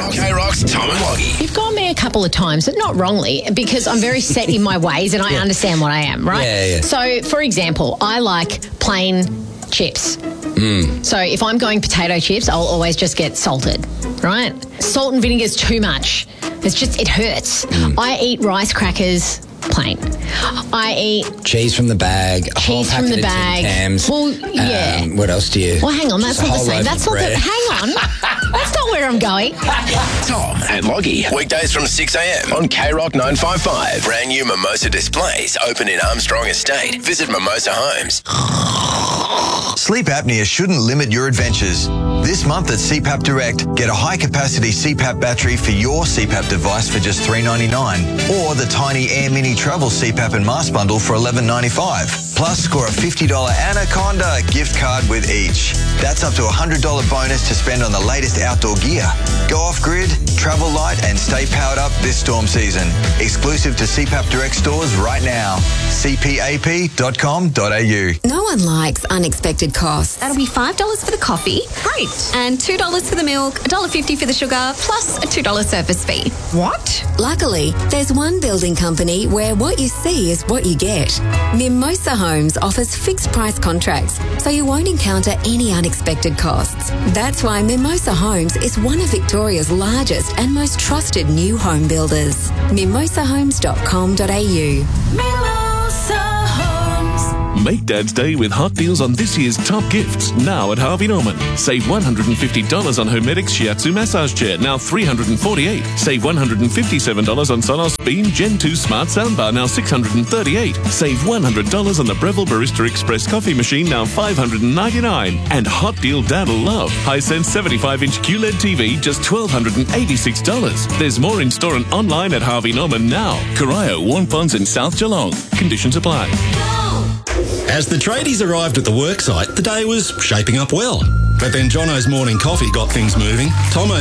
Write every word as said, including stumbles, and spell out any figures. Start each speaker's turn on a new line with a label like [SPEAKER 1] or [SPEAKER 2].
[SPEAKER 1] K-Rock's Tom and Loggy.
[SPEAKER 2] You've got me a couple of times, but not wrongly, because I'm very set in my ways and I yeah. understand what I am, right?
[SPEAKER 3] Yeah, yeah.
[SPEAKER 2] So, for example, I like plain chips.
[SPEAKER 3] Mm.
[SPEAKER 2] So if I'm going potato chips, I'll always just get salted, right? Salt and vinegar is too much. It's just, it hurts. Mm. I eat rice crackers plain. I eat...
[SPEAKER 3] Cheese from the bag. A
[SPEAKER 2] cheese
[SPEAKER 3] whole
[SPEAKER 2] from the
[SPEAKER 3] packet of
[SPEAKER 2] bag.
[SPEAKER 3] Tim Tams.
[SPEAKER 2] Well, yeah.
[SPEAKER 3] Um, what else do you...
[SPEAKER 2] Well, hang on, that's not the same. That's not the... Hang on. That's not where I'm going.
[SPEAKER 1] Tom and Loggy. Weekdays from six a.m. on K-Rock nine five five. Brand new Mimosa displays open in Armstrong Estate. Visit Mimosa Homes.
[SPEAKER 4] Sleep apnea shouldn't limit your adventures. This month at C PAP Direct, get a high-capacity C PAP battery for your C PAP device for just three dollars ninety-nine, or the tiny Air Mini Travel C PAP and mask bundle for eleven dollars ninety-five. Plus, score a fifty dollars Anaconda gift card with each. That's up to a one hundred dollars bonus to spend on the latest outdoor gear. Go off-grid, travel light, and stay powered up this storm season. Exclusive to C PAP Direct stores right now. c p a p dot com dot a u.
[SPEAKER 5] No one likes unexpected costs.
[SPEAKER 6] That'll be five dollars for the coffee.
[SPEAKER 5] Great.
[SPEAKER 6] And two dollars for the milk, one dollar fifty for the sugar, plus a two dollars service fee.
[SPEAKER 5] What? Luckily, there's one building company where what you see is what you get. Mimosa Homes offers fixed price contracts, so you won't encounter any unexpected costs. That's why Mimosa Homes is one of Victoria's largest and most trusted new home builders. mimosa homes dot com dot a u.
[SPEAKER 7] Mimosa Homes.
[SPEAKER 8] Make Dad's Day with hot deals on this year's top gifts now at Harvey Norman. Save one hundred fifty dollars on Homedics Shiatsu massage chair, now three hundred forty-eight dollars. Save one hundred fifty-seven dollars on Sonos Beam Gen two smart soundbar, now six hundred thirty-eight dollars. Save one hundred dollars on the Breville Barista Express coffee machine, now five hundred ninety-nine dollars. And hot deal Dad'll love. Hisense seventy-five inch Q L E D T V, just one thousand two hundred eighty-six dollars. There's more in store and online at Harvey Norman now. Corio, Warn Ponds and South Geelong. Conditions apply.
[SPEAKER 9] As the tradies arrived at the worksite, the day was shaping up well. But then Jono's morning coffee got things moving. Tomo